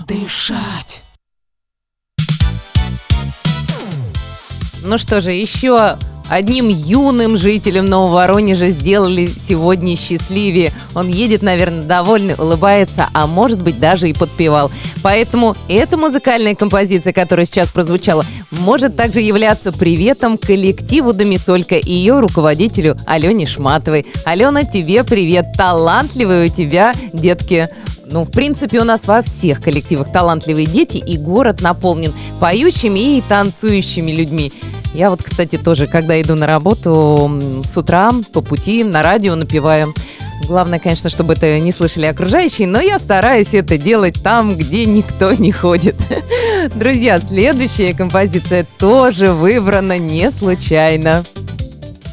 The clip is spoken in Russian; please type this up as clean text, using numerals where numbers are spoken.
дышать. Ну что же, еще одним юным жителем Нового Воронежа сделали сегодня счастливее. Он едет, наверное, довольный, улыбается, а может быть даже и подпевал. Поэтому эта музыкальная композиция, которая сейчас прозвучала, может также являться приветом коллективу «Домисолька» и ее руководителю Алене Шматовой. Алена, тебе привет! Талантливые у тебя детки. Ну, в принципе, у нас во всех коллективах талантливые дети, и город наполнен поющими и танцующими людьми. Я вот, кстати, тоже, когда иду на работу с утра, по пути на радио напеваю. Главное, конечно, чтобы это не слышали окружающие, но я стараюсь это делать там, где никто не ходит. Друзья, следующая композиция тоже выбрана не случайно.